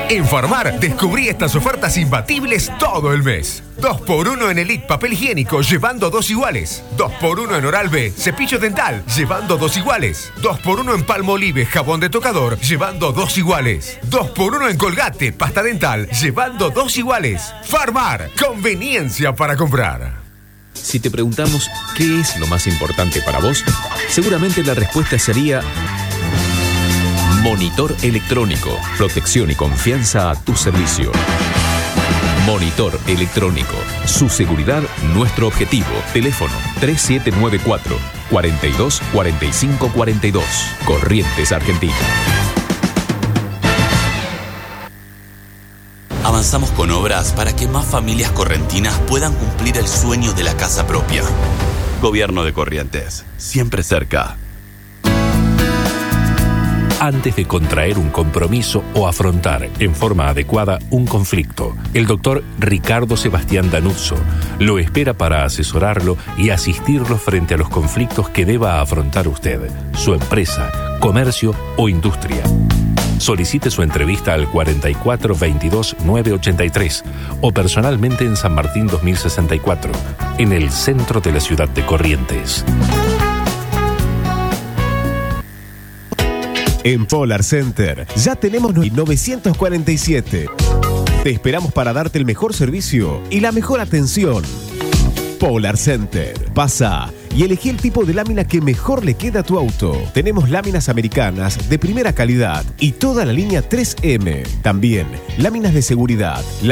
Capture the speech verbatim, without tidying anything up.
En Farmar, descubrí estas ofertas imbatibles todo el mes. dos por uno en Elite papel higiénico, llevando dos iguales. dos por uno en Oral-B, cepillo dental, llevando dos iguales. dos por uno en Palmolive, jabón de tocador, llevando dos iguales. dos por uno en Colgate, pasta dental, llevando dos iguales. Farmar, conveniencia para comprar. Si te preguntamos qué es lo más importante para vos, seguramente la respuesta sería Monitor electrónico, protección y confianza a tu servicio. Monitor electrónico, su seguridad, nuestro objetivo. Teléfono tres siete nueve cuatro, cuatro dos, cuatro cinco cuatro dos. Corrientes Argentina. Avanzamos con obras para que más familias correntinas puedan cumplir el sueño de la casa propia. Gobierno de Corrientes, siempre cerca. Antes de contraer un compromiso o afrontar en forma adecuada un conflicto, el doctor Ricardo Sebastián Danuzzo lo espera para asesorarlo y asistirlo frente a los conflictos que deba afrontar usted, su empresa, comercio o industria. Solicite su entrevista al cuarenta y cuatro veintidós nueve ochenta y tres o personalmente en San Martín dos mil sesenta y cuatro, en el centro de la ciudad de Corrientes. En Polar Center ya tenemos novecientos cuarenta y siete. Te esperamos para darte el mejor servicio y la mejor atención. Polar Center. Pasa y elegí el tipo de lámina que mejor le queda a tu auto. Tenemos láminas americanas de primera calidad y toda la línea tres eme. También láminas de seguridad.